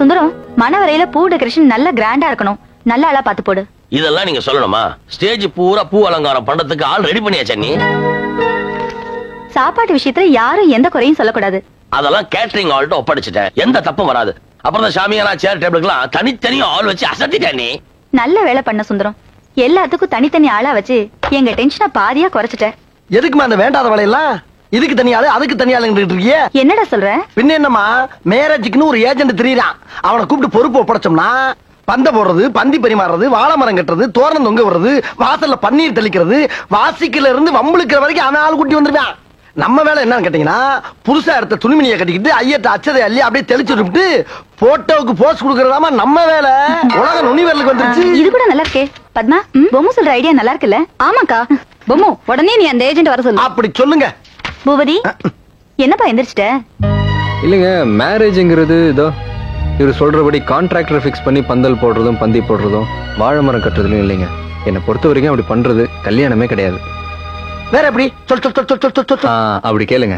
சுந்தரம், மணவரையில பூ டெக்கரேஷன் நல்ல கிராண்டா இருக்கணும். நல்ல ஆளா பாத்து போடு. இதெல்லாம் நீங்க சொல்லணுமா? ஸ்டேஜ் பூரா பூ அலங்காரம் பண்றதுக்கு ஆள் ரெடி பண்ணியாச்சா நீ? சாப்பாட்டு விஷயத்துல யாரும் எந்த குறையும் சொல்லக்கூடாது. அதெல்லாம் கேட்டரிங் ஆள்கிட்ட ஒப்படைச்சிட்டேன். எந்த தப்பும் வராது. அப்புறம் தான் சாமியானா சேர் டேபிளுக்குலாம் தனித்தனியா ஆள் வச்சு அசத்திட்டேன் நீ. நல்ல வேலை பண்ண சுந்தரம். எல்லாத்துக்கும் தனித்தனி ஆளா வச்சு எங்க டென்ஷனை பாதியா குறைச்சிட்ட. எதுக்குமா அந்த வேண்டாத வேலையெல்லாம்? இதுக்கு தனியாளு அதுக்கு தனியாளுங்கிட்டு இருக்கியே. என்னடா சொல்ற? பின்ன என்னமா, மேரேஜுக்குன்னு ஒரு ஏஜென்ட் தெரியுறான். அவனை கூப்பிட்டு பொறுப்பு ஒப்படைச்சோம்னா பந்த போடுறது, பந்தி பரிமாறுறது, வாழை மரம் கட்டுறது, தோரணம் தொங்க விடுறது, வாசல்ல பன்னீர் தெளிக்கிறது, வாசிக்கல இருந்து வம்புழுக்கிற வரைக்கும் அவன் ஆள் கூட்டி வந்துருவான். நம்ம வேலை என்னன்னு கேட்டீங்கன்னா, புதுசா எடுத்த துணிமணியை கட்டிக்கிட்டு ஐயட்ட அச்சதை அள்ளி அப்படியே தெளிச்சு விட்டு போட்டோவுக்கு போஸ்ட் கொடுக்கறதாமா நம்ம வேலை. உலக நுனிவேலுக்கு வந்துருச்சு. இது கூட நல்லா இருக்கே. பத்மா, பொம்மு சொல்ற ஐடியா நல்லா இருக்குல்ல? ஆமாக்கா. பொம்மு, உடனே நீ அந்த ஏஜென்ட் வர சொல்லு. அப்படி சொல்லுங்க. பூபதி, என்னப்பா எந்திரிச்சிட்ட? இல்லைங்க, மேரேஜ்ங்கிறது இதோ இவர் சொல்றபடி கான்ட்ராக்டர் ஃபிக்ஸ் பண்ணி பந்தல் போடுறதும் பந்தி போடுறதும் வாழை மரம் கட்டுறதுலும் இல்லைங்க. என்னை பொறுத்த வரைக்கும் அப்படி பண்றது கல்யாணமே கிடையாது. வேற எப்படி? சொல் சொல் சொல் சொல் சொல் சொல். அப்படி கேளுங்க.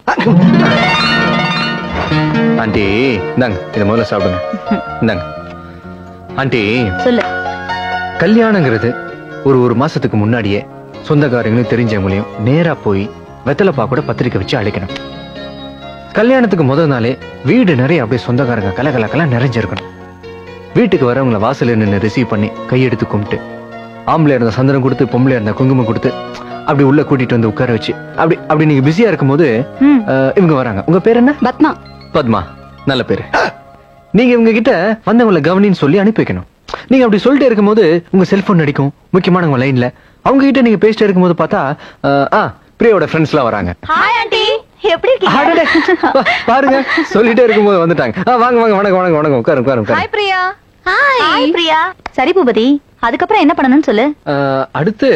ஆண்டி இந்தாங்க, இதை முதல்ல சாப்பிடுங்க. இந்தாங்க ஆண்டி. சொல்லு. கல்யாணங்கிறது ஒரு மாசத்துக்கு முன்னாடியே சொந்தக்காரங்களும் தெரிஞ்சவங்களையும் நேரா போய் வெத்தலைப்பா கூட பத்திரிக்கை வச்சு அழைக்கணும். கல்யாணத்துக்கு முதல் நாளே வீடு நிறைய அப்படியே சொந்தக்காரங்க கலகலக்கெல்லாம் நிறைஞ்சிருக்கணும். வீட்டுக்கு வரவங்களை வாசல் நின்று ரிசீவ் பண்ணி கையெடுத்து கும்பிட்டு, ஆம்பளை இருந்த சந்தனம் கொடுத்து பொம்பளை இருந்த குங்குமம் கொடுத்து அப்படி உள்ள கூட்டிட்டு வந்து உட்கார வச்சு அப்படி நீங்க பிஸியா இருக்கும் போது இவங்க வராங்க. உங்க பேர் என்ன? பத்மா. பத்மா, நல்ல பேரு. நீங்க இவங்க கிட்ட வந்தவங்களை கவனின்னு சொல்லி அனுப்பி வைக்கணும். நீங்க அப்படி சொல்லிட்டே இருக்கும் போது உங்க செல்போன் அடிக்கும். முக்கியமானவங்க லைன்ல. அவங்க கிட்ட நீங்க பேசிட்டே இருக்கும் போது பார்த்தா பிரியோட ஃப்ரெண்ட்ஸ் எல்லாம் வராங்க. ஹாய் ஆண்டி, எப்படி இருக்கீங்க? பாருங்க, சொல்லிட்டே இருக்கும்போது வந்துட்டாங்க. வாங்க வாங்க, வணக்கம் வணக்கம் வணக்கம், உட்காருங்க. ஹாய் பிரியா. ஹாய் பிரியா. சரி பூபதி, அதுக்கப்புறம் என்ன பண்ணணும்னு சொல்லு. அடுத்து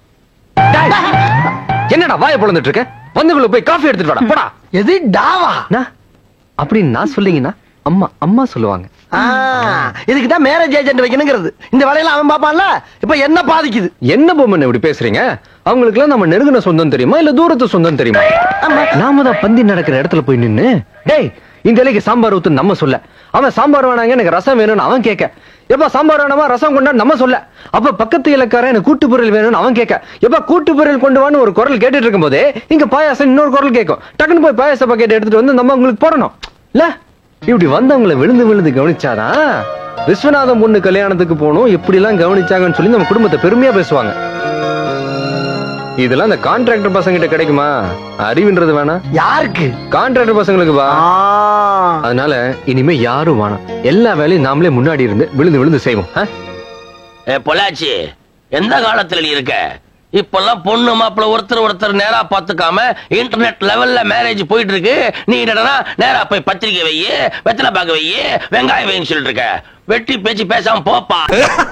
என்னடா வாயை பொளந்துட்டு இருக்க? வந்துக்குள்ள போய் காஃபி எடுத்துட்டு வாடா, போடா. எது டாவா? அப்படின்னு நான் சொல்லீங்கன்னா அம்மா சொல்லுவாங்க. இதுக்குதான் மேரேஜ் ஏஜென்ட் வைக்கணுங்கிறது. இந்த வேலையில அவன் பாப்பான்ல, இப்ப என்ன பாதிக்குது? என்ன பொம்மன் இப்படி பேசுறீங்க? அவங்களுக்கு எல்லாம் நம்ம நெருங்கின சொந்தம் தெரியுமா இல்ல தூரத்து சொந்தம் தெரியுமா? நாம தான் பந்தி நடக்கிற இடத்துல போய் நின்னு, டேய் இந்த இலைக்கு சாம்பார் ஊத்து நம்ம சொல்ல, அவன் சாம்பார் வேணாங்க எனக்கு ரசம் வேணும்னு அவன் கேட்க, எப்ப சாம்பார் வேணாமா ரசம் கொண்டான்னு நம்ம சொல்ல, அப்ப பக்கத்து இலக்காரன் எனக்கு கூட்டு பொரியல் வேணும்னு அவன் கேட்க, எப்ப கூட்டு பொரியல் கொண்டு வான்னு ஒரு குரல் கேட்டுட்டு இருக்கும் போதே இங்க பாயாசம் இன்னொரு குரல் கேட்கும். டக்குன்னு போய் பாயாச பாக்கெட் எடுத்துட்டு வந்து நம்ம உங்களுக்கு போடணும் இல்ல? இப்படி வந்தவங்களை விழுந்து விழுந்து கவனிச்சாதான் விஸ்வநாதம் பொண்ணு கல்யாணத்துக்கு போகணும் எப்படி எல்லாம் கவனிச்சாங்கன்னு சொல்லி நம்ம குடும்பத்தை பெருமையா பேசுவாங்க. இதெல்லாம் இந்த கான்ட்ராக்டர் பசங்க கிட்ட கிடைக்குமா? அறிவுன்றது வேணா. யாருக்கு? கான்ட்ராக்டர் பசங்களுக்கு வா. அதனால இனிமே யாரும் வேணாம். எல்லா வேலையும் நாமளே முன்னாடி இருந்து விழுந்து விழுந்து செய்வோம். பொள்ளாச்சி, எந்த காலத்துல நீ இருக்க? இப்பெல்லாம் பொண்ணு மாப்பிள்ள ஒருத்தர் நேரா பாத்துக்காம இன்டர்நெட் லெவல்ல மேரேஜ் போயிட்டு இருக்கு. நீ என்னடா நேரா போய் பத்திரிக்கை வையி, வெத்தலை பாக்க வையி, வெங்காயம் வைன்னு சொல்லிட்டு இருக்க. வெட்டி பேச்சு பேசாம போப்பா.